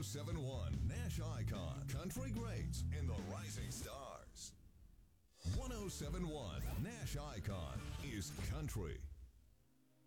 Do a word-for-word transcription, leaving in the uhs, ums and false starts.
seven point one Nash Icon, Country Greats and the Rising Stars. one oh seven point one Nash Icon is country.